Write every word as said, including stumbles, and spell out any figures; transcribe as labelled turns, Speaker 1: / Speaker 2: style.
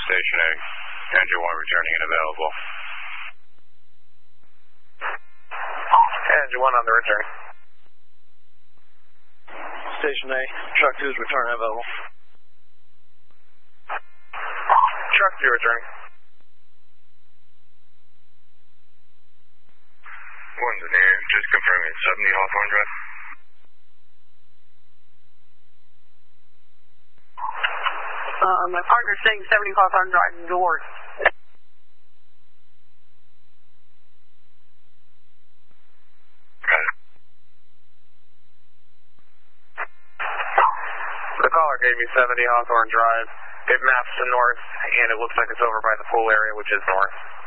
Speaker 1: Station A. Engine one returning and available.
Speaker 2: Engine one on the return.
Speaker 3: Station A, truck two is returning available.
Speaker 2: Truck two returning.
Speaker 1: One's in the air, just confirming seventy Hawthorne Drive.
Speaker 4: Uh, my partner's saying seventy Hawthorne Drive north.
Speaker 2: The caller gave me seventy Hawthorne Drive. It maps to north, and it looks like it's over by the pool area, which is north.